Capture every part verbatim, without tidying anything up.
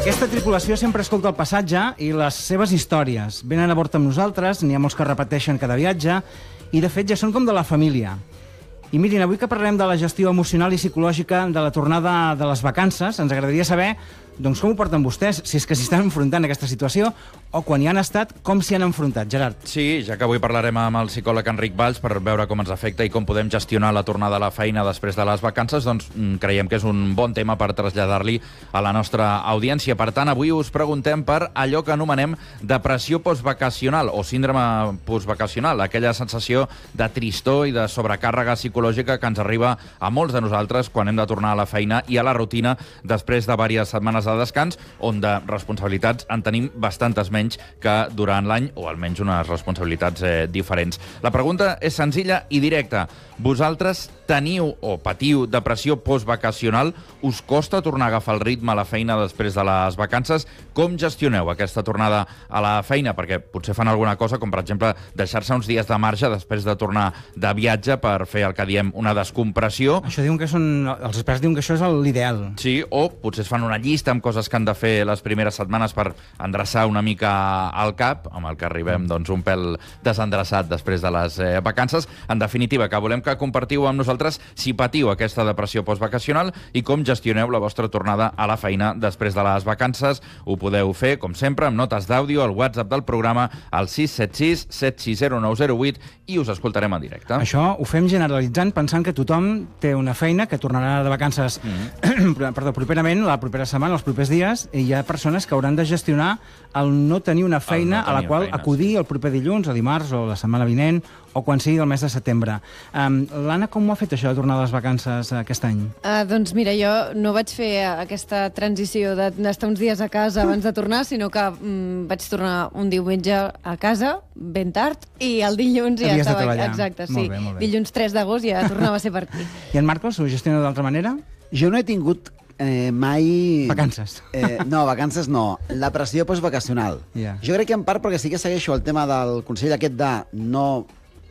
Aquesta tripulació sempre escolta el passatge i les seves històries. Venen a bord amb nosaltres, n'hi ha molts que repeteixen cada viatge, i de fet ja són com de la família. I mirin, avui que parlem de la gestió emocional i psicològica de la tornada de les vacances, ens agradaria saber doncs, com ho porten vostès, si és que s'hi estan enfrontant a aquesta situació, o quan hi han estat, com s'hi han enfrontat. Gerard. Sí, ja que avui parlarem amb el psicòleg Enric Valls per veure com ens afecta i com podem gestionar la tornada a la feina després de les vacances, doncs creiem que és un bon tema per traslladar-li a la nostra audiència. Per tant, avui us preguntem per allò que anomenem depressió postvacacional o síndrome postvacacional, aquella sensació de tristor i de sobrecàrrega psicològica que ens arriba a molts de nosaltres quan hem de tornar a la feina i a la rutina després de diverses setmanes de descans, on de responsabilitats en tenim bastantes menys que durant l'any, o almenys unes responsabilitats eh, diferents. La pregunta és senzilla i directa. Vosaltres teniu o patiu depressió postvacacional? Us costa tornar a agafar el ritme a la feina després de les vacances? Com gestioneu aquesta tornada a la feina? Perquè potser fan alguna cosa, com per exemple deixar-se uns dies de marge després de tornar de viatge per fer el que diem una descompressió. Això diuen que són... Els experts diuen que això és l'ideal. Sí, o potser es fan una llista amb coses que han de fer les primeres setmanes per endreçar una mica al cap, amb el que arribem doncs, un pèl desendreçat després de les eh, vacances. En definitiva, que volem que compartiu amb nosaltres si patiu aquesta depressió postvacacional i com gestioneu la vostra tornada a la feina després de les vacances. Ho podeu fer, com sempre, amb notes d'àudio al WhatsApp del programa al sis set sis set sis zero nou zero vuit i us escoltarem en directe. Això ho fem generalitzant, pensant que tothom té una feina, que tornarà de vacances mm. perdó, properament, la propera setmana, els propers dies, i hi ha persones que hauran de gestionar el no tenir una feina no tenir a la qual feines. acudir el proper dilluns, o dimarts, o la setmana vinent, o quan sigui del mes de setembre. Um, L'Anna, com ho ha fet això de tornar a les vacances aquest any? Uh, doncs mira, jo no vaig fer aquesta transició d'estar uns dies a casa abans de tornar, sinó que um, vaig tornar un diumenge a casa, ben tard, i el dilluns ja Havies estava... de treballar. Exacte, sí. Molt bé, molt bé. Dilluns tres d'agost ja tornava a ser per aquí. I en Marcos, ho gestiona d'altra manera? Jo no he tingut eh, mai... Vacances. Eh, no, vacances no. La pressió postvacacional. Yeah. Jo crec que en part perquè sí que segueixo el tema del consell aquest de no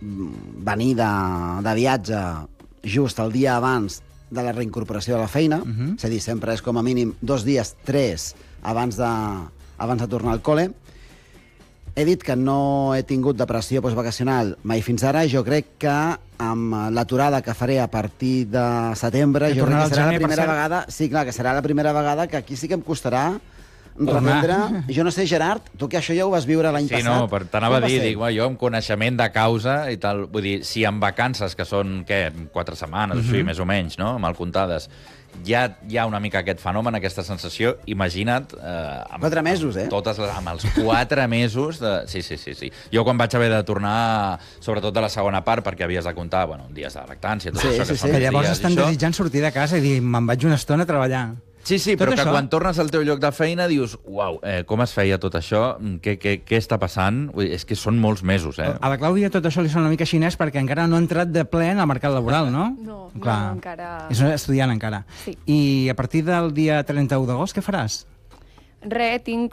venir de, de viatge just el dia abans de la reincorporació a la feina, uh-huh. és a dir, sempre és com a mínim dos dies, tres, abans de, abans de tornar al col·le. He dit que no he tingut depressió postvacacional mai fins ara. Jo crec que amb l'aturada que faré a partir de setembre, que jo crec que serà gener, la primera vegada... Sí, clar, que serà la primera vegada que aquí sí que em costarà reprendre... Jo no sé, Gerard, tu que això ja ho vas viure l'any sí, passat. Sí, no, però t'anava a dir, dic, bueno, jo amb coneixement de causa i tal, vull dir, si amb vacances, que són, què, quatre setmanes, uh-huh. o sigui, més o menys, no?, mal comptades, ja hi ha una mica aquest fenomen, aquesta sensació, imagina't... Eh, amb, quatre mesos, eh? Totes les, amb els quatre mesos de... Sí, sí, sí, sí. Jo quan vaig haver de tornar, sobretot de la segona part, perquè havies de comptar, bueno, dies de lactància, tot sí, això, sí, que sí. són que llavors dies, estan això... desitjant sortir de casa i dir, me'n vaig una estona a treballar. Sí, sí, tot però que això... quan tornes al teu lloc de feina dius, uau, eh, com es feia tot això? Què, què, què està passant? Ui, és que són molts mesos, eh? A la Clàudia tot això li sona una mica xinès perquè encara no ha entrat de ple en el mercat laboral, no? No, Clar, no, encara... És estudiant encara. Sí. I a partir del dia trenta-u d'agost, què faràs? Re, tinc